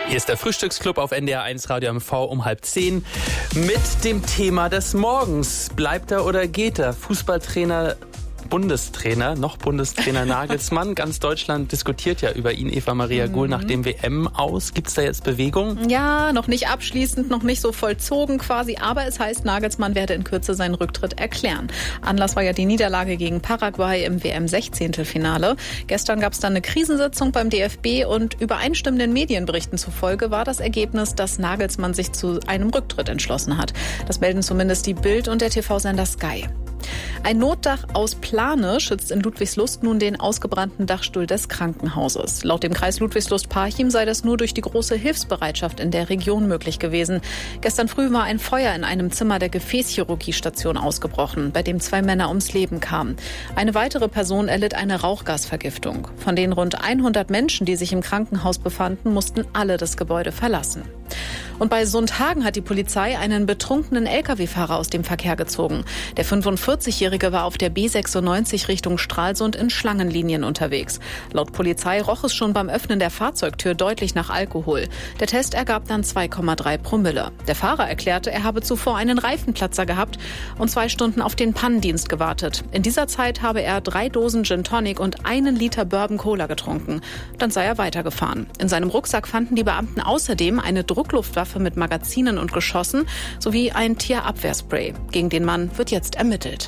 Hier ist der Frühstücksclub auf NDR 1 Radio MV um 9:30 mit dem Thema des Morgens. Bleibt er oder geht er? Bundestrainer Nagelsmann. Ganz Deutschland diskutiert ja über ihn, Eva-Maria Guhl, nach dem WM aus. Gibt es da jetzt Bewegung? Ja, noch nicht abschließend, noch nicht so vollzogen quasi. Aber es heißt, Nagelsmann werde in Kürze seinen Rücktritt erklären. Anlass war ja die Niederlage gegen Paraguay im WM-16-Finale. Gestern gab es dann eine Krisensitzung beim DFB und übereinstimmenden Medienberichten zufolge war das Ergebnis, dass Nagelsmann sich zu einem Rücktritt entschlossen hat. Das melden zumindest die Bild und der TV-Sender Sky. Ein Notdach aus Plane schützt in Ludwigslust nun den ausgebrannten Dachstuhl des Krankenhauses. Laut dem Kreis Ludwigslust-Parchim sei das nur durch die große Hilfsbereitschaft in der Region möglich gewesen. Gestern früh war ein Feuer in einem Zimmer der Gefäßchirurgiestation ausgebrochen, bei dem 2 Männer ums Leben kamen. Eine weitere Person erlitt eine Rauchgasvergiftung. Von den rund 100 Menschen, die sich im Krankenhaus befanden, mussten alle das Gebäude verlassen. Und bei Sundhagen hat die Polizei einen betrunkenen Lkw-Fahrer aus dem Verkehr gezogen. Der 45-Jährige war auf der B96 Richtung Stralsund in Schlangenlinien unterwegs. Laut Polizei roch es schon beim Öffnen der Fahrzeugtür deutlich nach Alkohol. Der Test ergab dann 2,3 Promille. Der Fahrer erklärte, er habe zuvor einen Reifenplatzer gehabt und 2 Stunden auf den Pannendienst gewartet. In dieser Zeit habe er 3 Dosen Gin Tonic und 1 Liter Bourbon Cola getrunken. Dann sei er weitergefahren. In seinem Rucksack fanden die Beamten außerdem eine Druckluftwaffe mit Magazinen und Geschossen sowie ein Tierabwehrspray. Gegen den Mann wird jetzt ermittelt.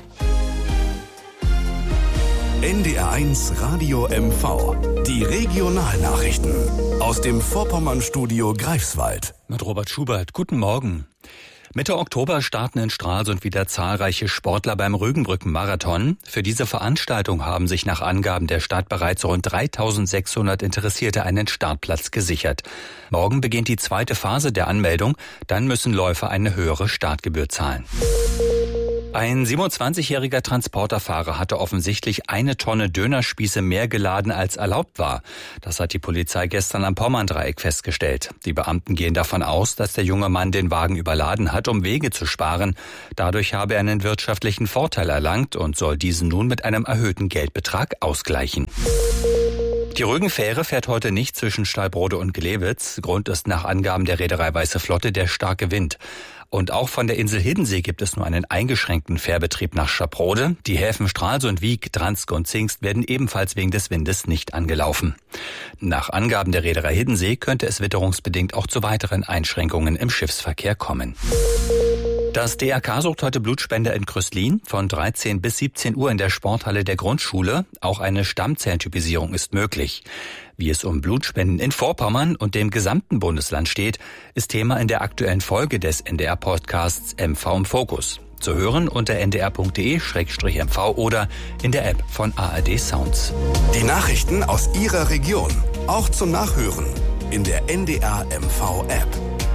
NDR 1 Radio MV. Die Regionalnachrichten aus dem Vorpommernstudio Greifswald. Mit Robert Schubert. Guten Morgen. Mitte Oktober starten in Stralsund wieder zahlreiche Sportler beim Rügenbrücken-Marathon. Für diese Veranstaltung haben sich nach Angaben der Stadt bereits rund 3.600 Interessierte einen Startplatz gesichert. Morgen beginnt die zweite Phase der Anmeldung. Dann müssen Läufer eine höhere Startgebühr zahlen. Ein 27-jähriger Transporterfahrer hatte offensichtlich 1 Tonne Dönerspieße mehr geladen als erlaubt war. Das hat die Polizei gestern am Pommern-Dreieck festgestellt. Die Beamten gehen davon aus, dass der junge Mann den Wagen überladen hat, um Wege zu sparen. Dadurch habe er einen wirtschaftlichen Vorteil erlangt und soll diesen nun mit einem erhöhten Geldbetrag ausgleichen. Die Rügenfähre fährt heute nicht zwischen Stallbrode und Glewitz. Grund ist nach Angaben der Reederei Weiße Flotte der starke Wind. Und auch von der Insel Hiddensee gibt es nur einen eingeschränkten Fährbetrieb nach Schaprode. Die Häfen Stralsund, Wiek, Dranske und Zingst werden ebenfalls wegen des Windes nicht angelaufen. Nach Angaben der Reederei Hiddensee könnte es witterungsbedingt auch zu weiteren Einschränkungen im Schiffsverkehr kommen. Das DRK sucht heute Blutspender in Kröslin von 13 bis 17 Uhr in der Sporthalle der Grundschule. Auch eine Stammzellentypisierung ist möglich. Wie es um Blutspenden in Vorpommern und dem gesamten Bundesland steht, ist Thema in der aktuellen Folge des NDR-Podcasts MV im Fokus. Zu hören unter ndr.de/mv oder in der App von ARD Sounds. Die Nachrichten aus Ihrer Region, auch zum Nachhören in der NDR MV App.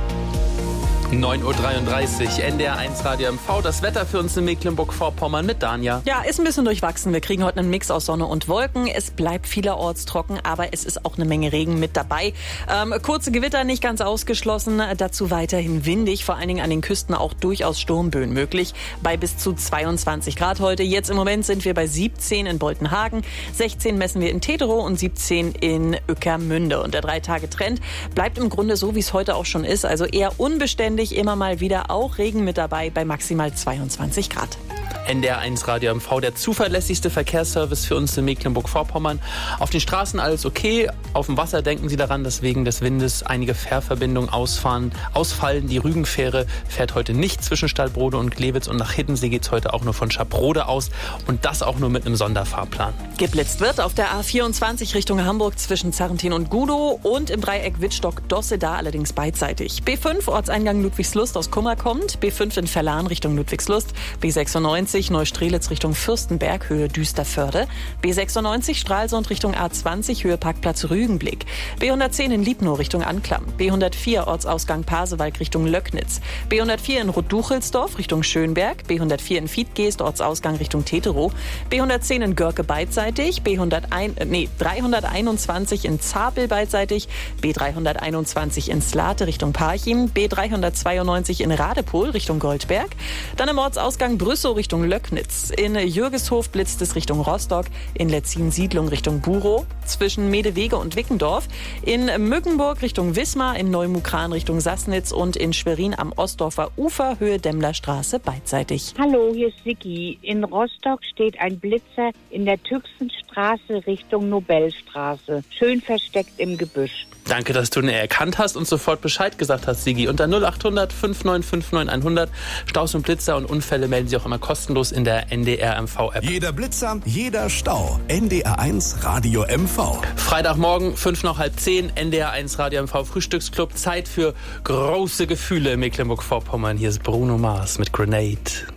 9:33 Uhr, NDR 1 Radio MV. Das Wetter für uns in Mecklenburg-Vorpommern mit Danja. Ja, ist ein bisschen durchwachsen. Wir kriegen heute einen Mix aus Sonne und Wolken. Es bleibt vielerorts trocken, aber es ist auch eine Menge Regen mit dabei. Kurze Gewitter nicht ganz ausgeschlossen. Dazu weiterhin windig, vor allen Dingen an den Küsten auch durchaus Sturmböen möglich. Bei bis zu 22 Grad heute. Jetzt im Moment sind wir bei 17 in Boltenhagen, 16 messen wir in Teterow und 17 in Ueckermünde. Und der 3-Tage-Trend bleibt im Grunde so, wie es heute auch schon ist. Also eher unbeständig. Immer mal wieder auch Regen mit dabei bei maximal 22 Grad. NDR 1 Radio MV, der zuverlässigste Verkehrsservice für uns in Mecklenburg-Vorpommern. Auf den Straßen alles okay. Auf dem Wasser denken Sie daran, dass wegen des Windes einige Fährverbindungen ausfallen. Die Rügenfähre fährt heute nicht zwischen Stallbrode und Glewitz und nach Hiddensee geht es heute auch nur von Schaprode aus und das auch nur mit einem Sonderfahrplan. Geblitzt wird auf der A24 Richtung Hamburg zwischen Zarrentin und Gudow und im Dreieck Wittstock-Dosse, da allerdings beidseitig. B5 Ortseingang Ludwigslust aus Kummer kommt, B5 in Verlan Richtung Ludwigslust, B96 Neustrelitz Richtung Fürstenberg, Höhe Düsterförde, B96 Stralsund Richtung A20, Höhe Parkplatz Rügenblick, B110 in Liebnow Richtung Anklam, B104 Ortsausgang Pasewalk Richtung Löcknitz, B104 in Rottduchelsdorf Richtung Schönberg, B104 in Fiedgeest Ortsausgang Richtung Teterow, B110 in Görke beidseitig, 321 in Zapel beidseitig, B321 in Slate Richtung Parchim, B392 in Radepohl Richtung Goldberg, dann im Ortsausgang Brüssow Richtung Richtung Löcknitz. In Jürgeshof blitzt es Richtung Rostock. In Letzin-Siedlung Richtung Burow. Zwischen Medewege und Wickendorf. In Mückenburg Richtung Wismar. In Neumukran Richtung Sassnitz. Und in Schwerin am Ostdorfer Ufer Höhe Demmlerstraße beidseitig. Hallo, hier ist Sigi. In Rostock steht ein Blitzer in der Tüchsenstraße Richtung Nobelstraße. Schön versteckt im Gebüsch. Danke, dass du ihn erkannt hast und sofort Bescheid gesagt hast, Sigi. Unter 0800 5959 100. Staus und Blitzer und Unfälle melden Sie auch immer kostenlos in der NDR MV-App. Jeder Blitzer, jeder Stau. NDR1 Radio MV. Freitagmorgen, 5:05, NDR1 Radio MV Frühstücksclub. Zeit für große Gefühle in Mecklenburg-Vorpommern. Hier ist Bruno Mars mit Grenade.